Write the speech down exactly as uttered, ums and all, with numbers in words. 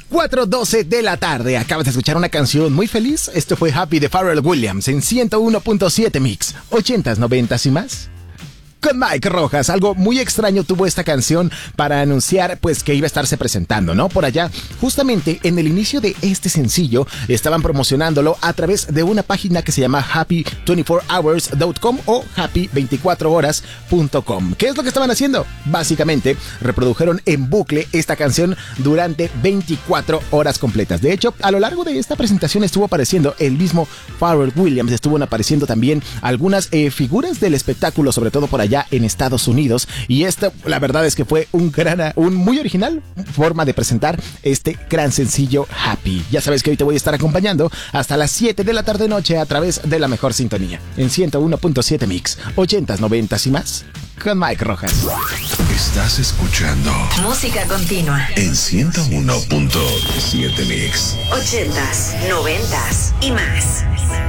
cuatro doce de la tarde. Acabas de escuchar una canción muy feliz. Esto fue Happy de Pharrell Williams en ciento uno punto siete Mix. ochentas, noventas y más. Con Mike Rojas. Algo muy extraño tuvo esta canción para anunciar pues que iba a estarse presentando, ¿no? Por allá, justamente en el inicio de este sencillo, estaban promocionándolo a través de una página que se llama happy veinticuatro hours punto com o happy veinticuatro horas punto com. ¿Qué es lo que estaban haciendo? Básicamente, reprodujeron en bucle esta canción durante veinticuatro horas completas. De hecho, a lo largo de esta presentación estuvo apareciendo el mismo Pharrell Williams, estuvo apareciendo también algunas eh, figuras del espectáculo, sobre todo por allá en Estados Unidos, y esto la verdad es que fue un gran, un muy original forma de presentar este gran sencillo Happy. Ya sabes que hoy te voy a estar acompañando hasta las siete de la tarde noche a través de la mejor sintonía en ciento uno punto siete Mix, ochentas, noventas y más con Mike Rojas. Estás escuchando música continua en ciento uno punto siete Mix, ochentas, noventas y más.